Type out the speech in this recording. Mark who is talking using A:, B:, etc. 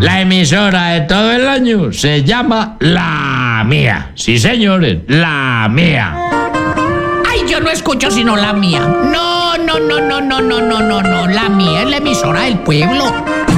A: La emisora de todo el año se llama La Mía. Sí, señores, La Mía.
B: Ay, yo no escucho sino la mía. No. La mía es la emisora del pueblo.